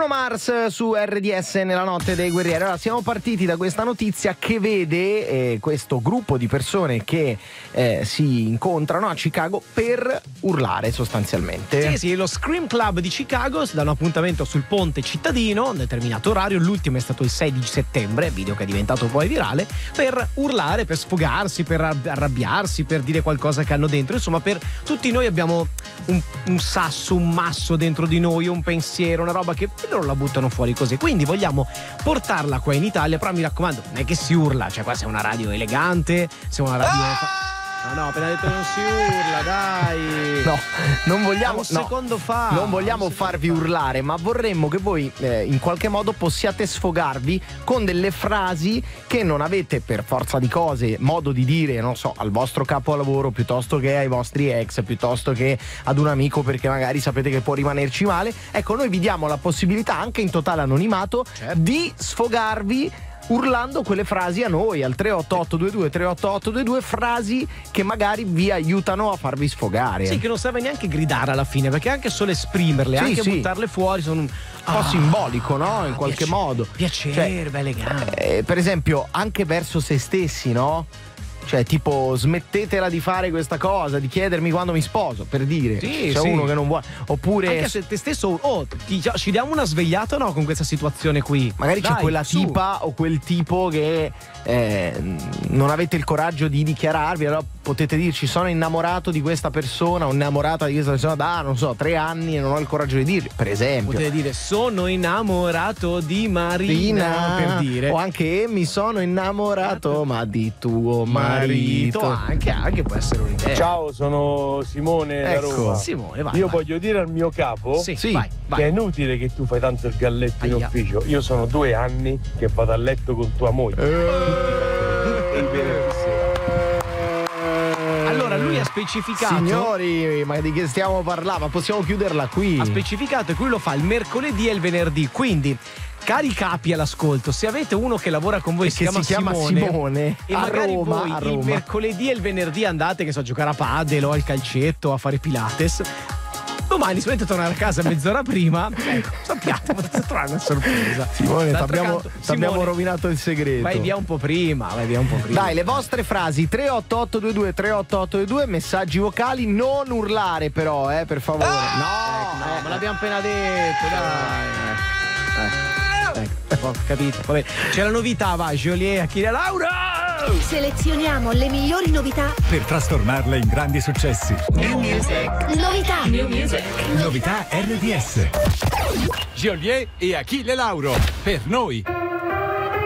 Bruno Mars su RDS nella notte dei guerrieri. Allora, siamo partiti da questa notizia che vede questo gruppo di persone che si incontrano a Chicago per urlare sostanzialmente. Sì, lo Scream Club di Chicago si dà un appuntamento sul ponte cittadino, un determinato orario, l'ultimo è stato il 6 di settembre, video che è diventato poi virale, per urlare, per sfogarsi, per arrabbiarsi, per dire qualcosa che hanno dentro. Insomma, per tutti noi abbiamo un sasso, un masso dentro di noi, un pensiero, una roba che loro la buttano fuori così. Quindi vogliamo portarla qua in Italia, però mi raccomando, non è che si urla, cioè qua sei una radio elegante, sei una radio... No, appena detto non si urla, dai. No, non vogliamo. Un secondo fa. Non vogliamo farvi urlare, ma vorremmo che voi in qualche modo possiate sfogarvi con delle frasi che non avete per forza di cose modo di dire, non so, al vostro capo a lavoro, piuttosto che ai vostri ex, piuttosto che ad un amico, perché magari sapete che può rimanerci male. Ecco, noi vi diamo la possibilità, anche in totale anonimato, di sfogarvi urlando quelle frasi a noi al 38822 frasi che magari vi aiutano a farvi sfogare. Sì, che non serve neanche gridare alla fine, perché anche solo esprimerle, sì, anche sì, buttarle fuori sono un po' simbolico, no? In qualche modo. Piacere, cioè, elegante. Per esempio, anche verso se stessi, no? Cioè, tipo, smettetela di fare questa cosa, di chiedermi quando mi sposo, per dire. Sì, c'è sì. uno che non vuole. Oppure anche se te stesso, ci diamo una svegliata o no con questa situazione qui? Magari dai, c'è quella su. tipa o quel tipo che non avete il coraggio di dichiararvi, allora potete dirci: sono innamorato di questa persona, o innamorata di questa persona da, non so, 3 anni e non ho il coraggio di dirli, per esempio. Potete dire: sono innamorato di Marina, per dire. O anche: mi sono innamorato ma di tuo marito. Anche può essere un'idea. Ciao, sono Simone da Roma. Simone, vai. Io voglio dire al mio capo Sì. che è inutile che tu fai tanto il galletto in ufficio. Io sono 2 anni che vado a letto con tua moglie. Allora lui ha specificato. Signori, ma di che stiamo parlando? Ma possiamo chiuderla qui? Ha specificato che lui lo fa il mercoledì e il venerdì. Quindi, cari capi all'ascolto, se avete uno che lavora con voi che si chiama Simone e a magari Roma, voi a il Roma, mercoledì e il venerdì andate, che so, a giocare a padel o al calcetto, a fare pilates, domani se volete tornare a casa mezz'ora prima, ecco, sappiate, potete trovare una sorpresa. Simone, D'altro abbiamo canto, rovinato il segreto. Vai via un po' prima. Dai, le vostre frasi 38822 messaggi vocali, non urlare però, per favore. No, ma l'abbiamo appena detto, dai. Ecco, ho capito. Vabbè. C'è la novità, va, Joliet, Achille Laura! Selezioniamo le migliori novità per trasformarle in grandi successi. New Music. Novità. New Music. Novità RDS. Joliet e Achille Lauro, per noi.